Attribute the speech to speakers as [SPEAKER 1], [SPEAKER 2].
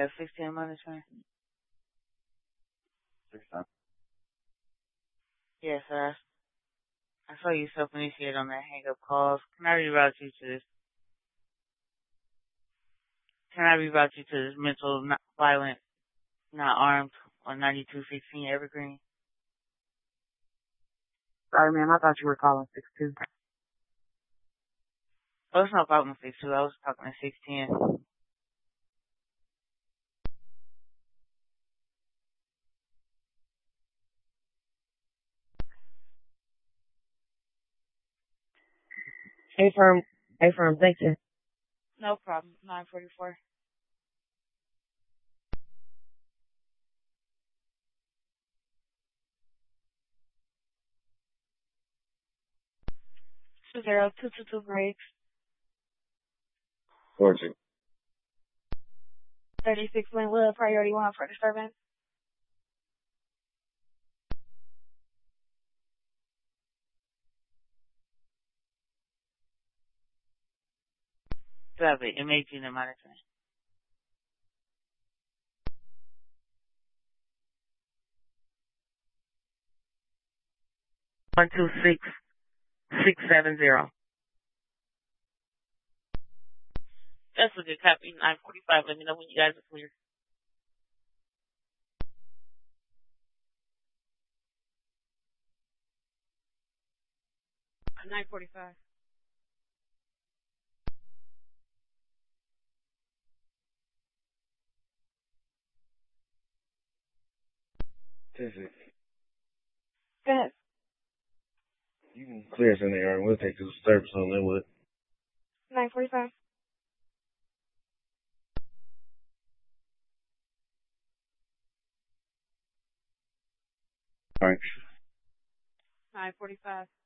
[SPEAKER 1] got 16 monitoring. Yes, sir. I saw you self-initiate on that hang-up calls. Can I reroute you to this? Can I reroute you to this mental, not violent, not armed, on 9216 Evergreen?
[SPEAKER 2] Sorry, ma'am. I thought you were calling 6-2.
[SPEAKER 1] Oh, it's not about 6-2. I was talking to 610.
[SPEAKER 2] Hey, firm. Thank you.
[SPEAKER 1] No problem. 944. Two 222 breaks.
[SPEAKER 3] 14.
[SPEAKER 1] 36 Linwood, priority 1 for disturbance. Drop it. MAG in the monitoring.
[SPEAKER 2] 126670.
[SPEAKER 1] That's a good copy. 945. Let me know when you guys are clear. 945.
[SPEAKER 3] This is.
[SPEAKER 1] Go ahead.
[SPEAKER 3] You can clear us in the area. We'll take this service on Linwood.
[SPEAKER 1] 945.
[SPEAKER 3] Thanks.
[SPEAKER 1] 945.